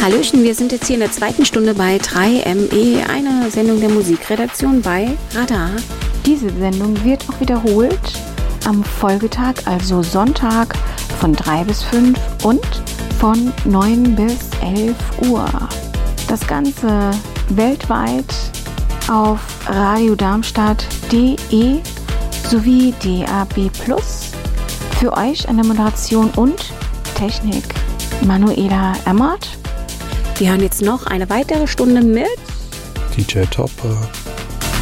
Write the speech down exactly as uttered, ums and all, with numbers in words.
Hallöchen, wir sind jetzt hier in der zweiten Stunde bei drei M E, eine Sendung der Musikredaktion bei Radar. Diese Sendung wird auch wiederholt am Folgetag, also Sonntag von drei bis fünf und von neun bis elf Uhr. Das Ganze weltweit auf Radio Darmstadt Punkt de sowie D A B plus. Für euch an der Moderation und Technik Manuela Emmert. Wir haben jetzt noch eine weitere Stunde mit D J Topper